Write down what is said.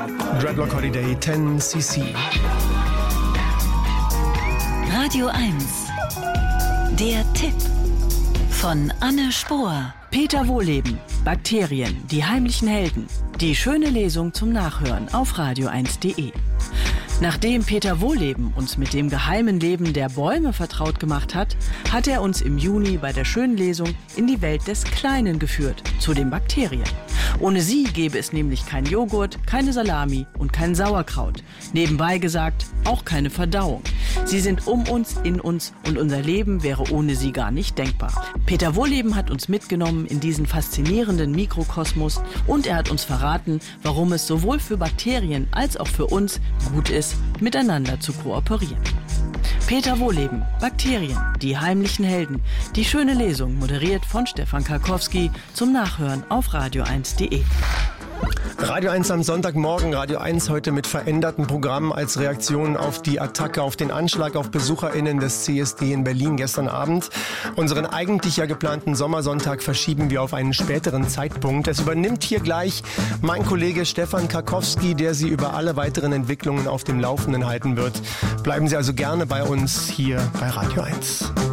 Dreadlock Holiday 10cc. Radio 1. Der Tipp von Anne Spohr. Peter Wohleben. Bakterien, die heimlichen Helden. Die schöne Lesung zum Nachhören auf radio1.de. Nachdem Peter Wohleben uns mit dem geheimen Leben der Bäume vertraut gemacht hat, hat er uns im Juni bei der schönen Lesung in die Welt des Kleinen geführt, zu den Bakterien. Ohne sie gäbe es nämlich kein Joghurt, keine Salami und kein Sauerkraut. Nebenbei gesagt, auch keine Verdauung. Sie sind um uns, in uns und unser Leben wäre ohne sie gar nicht denkbar. Peter Wohleben hat uns mitgenommen in diesen faszinierenden Mikrokosmos und er hat uns verraten, warum es sowohl für Bakterien als auch für uns gut ist, miteinander zu kooperieren. Peter Wohleben, Bakterien, die heimlichen Helden. Die schöne Lesung, moderiert von Stefan Karkowski, zum Nachhören auf radio1.de. Radio 1 am Sonntagmorgen, Radio 1 heute mit veränderten Programmen als Reaktion auf die Attacke, auf den Anschlag auf BesucherInnen des CSD in Berlin gestern Abend. Unseren eigentlich ja geplanten Sommersonntag verschieben wir auf einen späteren Zeitpunkt. Es übernimmt hier gleich mein Kollege Stefan Karkowski, der Sie über alle weiteren Entwicklungen auf dem Laufenden halten wird. Bleiben Sie also gerne bei uns hier bei Radio 1.